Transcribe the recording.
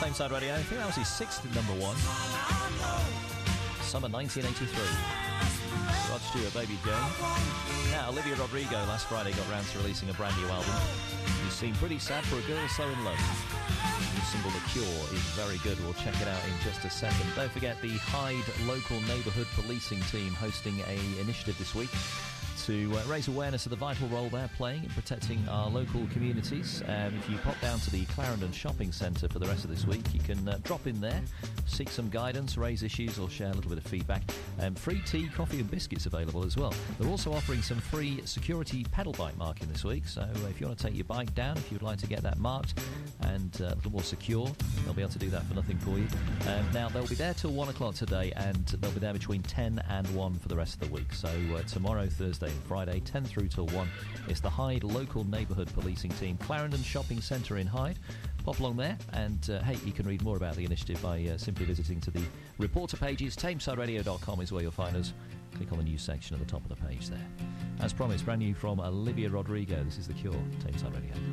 Tameside Radio. I think that was his sixth number one. Summer 1983. Rod Stewart, Baby Jane. Now, Olivia Rodrigo last Friday got round to releasing a brand new album. You seem pretty sad for a girl so in love. The single The Cure is very good. We'll check it out in just a second. Don't forget the Hyde Local Neighbourhood Policing Team hosting an initiative this week to raise awareness of the vital role they're playing in protecting our local communities. If you pop down to the Clarendon Shopping Centre for the rest of this week, you can drop in there, seek some guidance, raise issues or share a little bit of feedback. Free tea, coffee and biscuits available as well. They're also offering some free security pedal bike marking this week, so if you want to take your bike down, if you'd like to get that marked and a little more secure, they'll be able to do that for nothing for you. Now, they'll be there till 1 o'clock today, and they'll be there between 10 and 1 for the rest of the week. So tomorrow, Thursday and Friday, 10 through till 1, it's the Hyde Local Neighbourhood Policing Team, Clarendon Shopping Centre in Hyde. Pop along there, and hey, you can read more about the initiative by simply visiting to the reporter pages. Tamesideradio.com is where you'll find us. Click on the news section at the top of the page there. As promised, brand new from Olivia Rodrigo. This is The Cure, Tameside Radio.